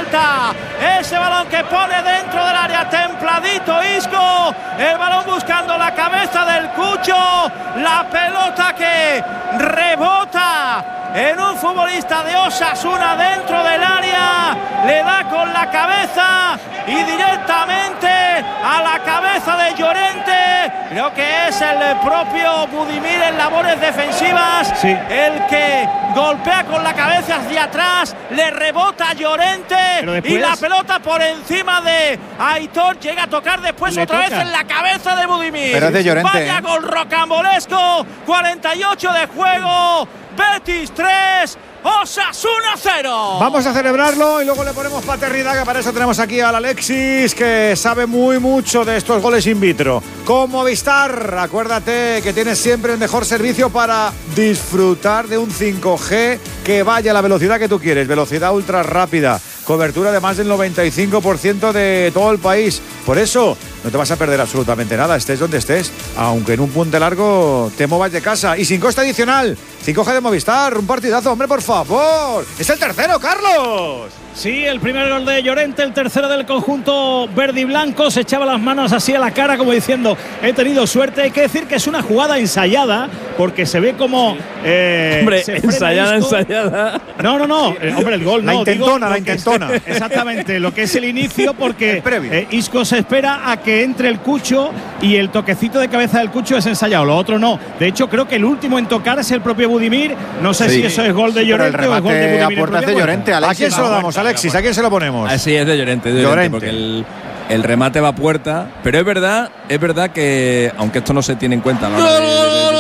falta. Ese balón que pone dentro del área, templadito Isco. El balón buscando la cabeza del Cucho. La pelota que rebota en un futbolista de Osasuna dentro del área, le da con la cabeza y directamente a la cabeza de Llorente. Creo que es el propio Budimir en labores defensivas, sí, el que golpea con la cabeza hacia atrás, le rebota a Llorente y la pelota por encima de Aitor llega a tocar después otra vez en la cabeza de Budimir. Pero es de Llorente. Vaya gol rocambolesco, 48 de juego. Betis 3, Osasuna 0. Vamos a celebrarlo y luego le ponemos paternidad, que para eso tenemos aquí al Alexis, que sabe muy mucho de estos goles in vitro. Con Movistar, acuérdate que tienes siempre el mejor servicio para disfrutar de un 5G que vaya a la velocidad que tú quieres, velocidad ultra rápida, cobertura de más del 95% de todo el país. Por eso no te vas a perder absolutamente nada, estés donde estés, aunque en un puente largo te muevas de casa. Y sin coste adicional, 5G de Movistar, un partidazo, hombre, por favor. ¡Es el tercero, Carlos! Sí, el primer gol de Llorente, el tercero del conjunto verde y blanco. Se echaba las manos así a la cara como diciendo, he tenido suerte. Hay que decir que es una jugada ensayada, porque se ve como… hombre, ensayada. No. Hombre, el gol la no. La intentona. Exactamente, lo que es el inicio, porque Isco se espera a que entre el Cucho y el toquecito de cabeza del Cucho es ensayado. Lo otro no. De hecho, creo que el último en tocar es el propio Budimir. No sé si eso es gol de Llorente o es gol de Budimir. A puerta de Llorente, ¿A quién se lo damos, Alexis? ¿A quién se lo ponemos? Sí, es de Llorente, porque el remate va a puerta. Pero es verdad que, aunque esto no se tiene en cuenta, ¿no?